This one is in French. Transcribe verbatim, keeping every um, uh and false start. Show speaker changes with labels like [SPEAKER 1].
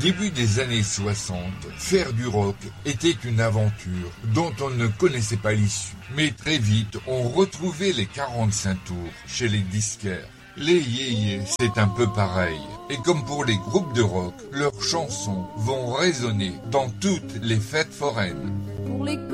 [SPEAKER 1] début des années soixante, faire du rock était une aventure dont on ne connaissait pas l'issue. Mais très vite, on retrouvait les quarante-cinq tours chez les disquaires. Les yéyés, c'est un peu pareil. Et comme pour les groupes de rock, leurs chansons vont résonner dans toutes les fêtes foraines.
[SPEAKER 2] Pour les